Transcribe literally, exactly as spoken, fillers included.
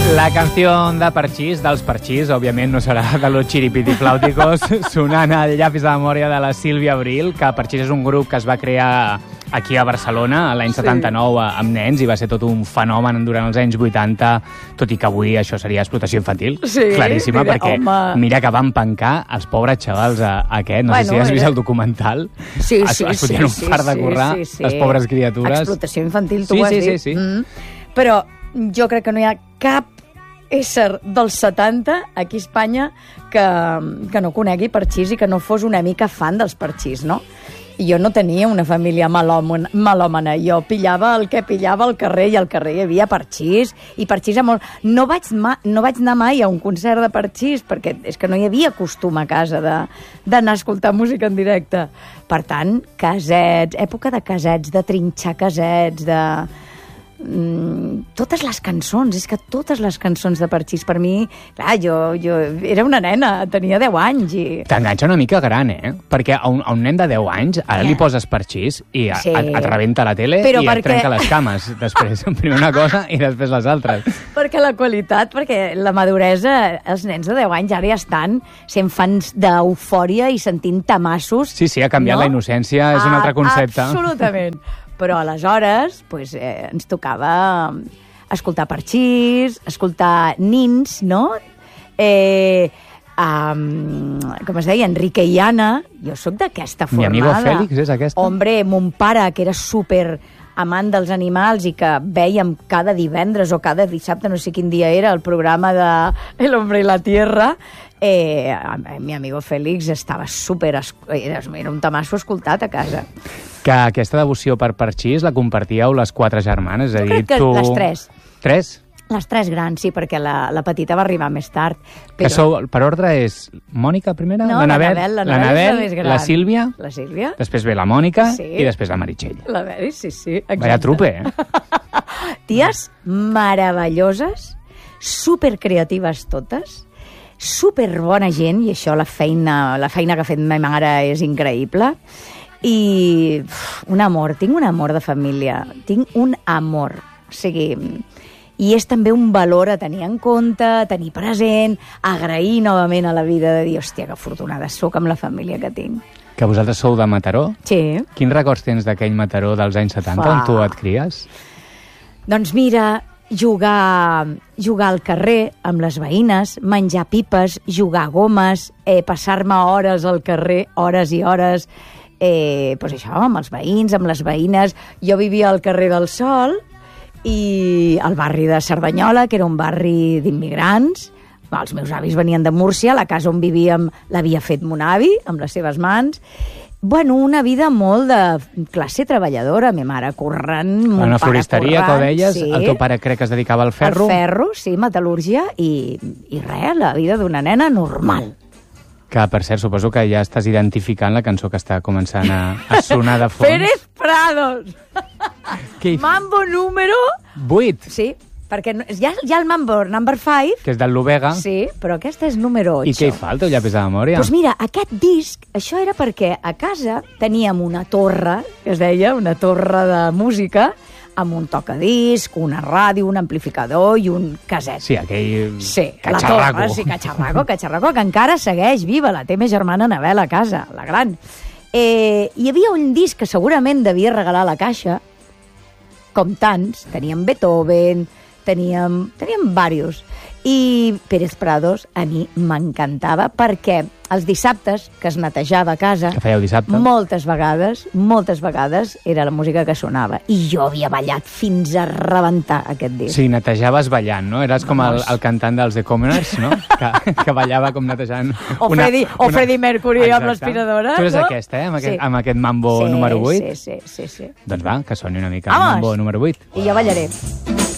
La canció de Parchís, dels Parchís, òbviament no serà de los chiripitiflàuticos, sonant al llapis de memòria de la Sílvia Abril, que Parchís és un grup que es va crear aquí a Barcelona l'any sí. setanta-nou amb nens i va ser tot un fenomen durant els anys vuitanta, tot i que avui això seria explotació infantil, sí, claríssima, mira, perquè home. mira que van pencar els pobres xavals a, a aquest, no bueno, sé si has vist el documental, sí, es, sí, es fotien sí, un fart de currar, sí, sí, sí. les pobres criatures. Explotació infantil, tu sí, ho has sí, dit. Sí, sí. Mm. Però jo crec que no hi ha cap ésser dels setanta aquí a Espanya que, que no conegui Parchís i que no fos una mica fan dels Parchís, no? I jo no tenia una família malòmana, malòmana. Jo pillava el que pillava al carrer i al carrer hi havia Parchís i Parchís a molt... No vaig, ma... no vaig anar mai a un concert de Parchís perquè és que no hi havia costum a casa de d'anar a escoltar música en directe. Per tant, casets, època de casets, de trinxar casets, de... Mm, totes les cançons, és que totes les cançons de Parchís per mi, clar, jo, jo era una nena, tenia deu anys i... T'enganxa una mica gran, eh? Perquè a un, a un nen de deu anys ara eh. li poses Parchís i a, sí. a, et rebenta la tele Però i perquè... et trenca les cames després, primer una cosa i després les altres. Perquè la qualitat, perquè la maduresa, els nens de deu anys ara ja estan sent fans d'eufòria i sentint tamassos. Sí, sí, ha canviat no? La innocència, és un altre concepte. Absolutament. Però aleshores pues, eh, ens tocava escoltar Parchís, escoltar nins, no? Eh, um, com es deia, Enrique i Anna. Jo sóc d'aquesta formada. Mi amigo Félix és aquesta? Hombre, mon pare, que era súper amant dels animals i que vèiem cada divendres o cada dissabte, no sé quin dia era, el programa de El hombre y la tierra, eh, mi amigo Félix estava súper... Era, era un tamasso escoltat a casa. Que aquesta devoció per Parchís la compartíeu les quatre germanes? És a dir, crec que tu... les tres. Tres? Les tres grans, sí, perquè la, la petita va arribar més tard. Però... Que sou, per ordre és Mònica primera, no, l'Anabel, l'Anabel, la, la Sílvia, la Sílvia, després ve la Mònica sí. i després la Meritxell. La Meri, sí, sí. Exacte. Vaya trupe, eh? Ties meravelloses, supercreatives totes, superbona gent, i això la feina, la feina que ha fet ma mare és increïble, i uf, un amor, tinc un amor de família, tinc un amor, o sigui... I és també un valor a tenir en compte, a tenir present, a agrair novament a la vida de dir, hòstia, que afortunada soc amb la família que tinc. Que vosaltres sou de Mataró? Sí. Quins records tens d'aquell Mataró dels anys setanta, Fa. on tu et cries? Doncs mira, jugar, jugar al carrer amb les veïnes, menjar pipes, jugar gomes, eh, passar-me hores al carrer, hores i hores, eh, pues això, amb els veïns, amb les veïnes. Jo vivia al carrer del Sol, i al barri de Cerdanyola, que era un barri d'immigrants. Els meus avis venien de Múrcia, la casa on vivíem l'havia fet mon avi, amb les seves mans. Bueno, una vida molt de classe treballadora, ma mare currant, mon una pare floristeria, currant. Que ho deies, sí. El teu pare crec que es dedicava al ferro. Al ferro, sí, metal·lúrgia, i, i res, la vida d'una nena normal. Que, per cert, suposo que ja estàs identificant la cançó que està començant a, a sonar de fons. Pérez Prados! Hi... Mambo número... vuit. Sí, perquè hi ha, hi ha el Mambo number five. Que és del Lubega. Sí, però aquesta és número ocho. I què hi fa, el teu llapis de memòria? Doncs pues mira, aquest disc, això era perquè a casa teníem una torre, que es deia, una torre de música, amb un tocadisc, una ràdio, un amplificador i un caset. Sí, aquell sí, catxarraco. La torre, sí, catxarraco, catxarraco, que encara segueix viva, la té meva germana Anabel a casa, la gran. Eh, hi havia un disc que segurament devia regalar a la caixa, com tants, teníem Beethoven, teníem, teníem diversos. I Pérez Prados a mi m'encantava perquè els dissabtes, que es netejava a casa, que fèieu dissabte, moltes vegades, moltes vegades era la música que sonava. I jo havia ballat fins a rebentar aquest disc. Sí, netejaves ballant, no? Eres com el, el cantant dels The Commoners, no? Que, que ballava com netejant... O una, Freddie, o una... Freddie Mercury Exacte. Amb l'aspiradora. Tu eres no? aquesta, eh? Amb aquest, sí. amb aquest mambo sí, número vuit. Sí, sí, sí, sí. Doncs va, que soni una mica Vamos. el mambo número vuit. I jo ballaré.